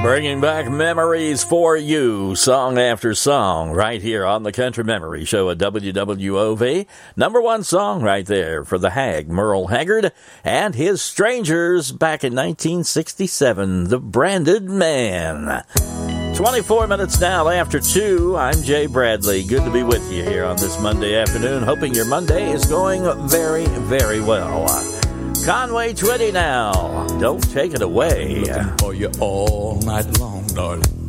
Bringing back memories for you, song after song, right here on the Country Memory Show at WWOV. Number one song right there for the Hag, Merle Haggard, and his Strangers back in 1967, The Branded Man. 24 minutes now after 2. I'm Jay Bradley. Good to be with you here on this Monday afternoon. Hoping your Monday is going very, very well. Conway Twitty now. Don't take it away. Looking for you all night long, darling.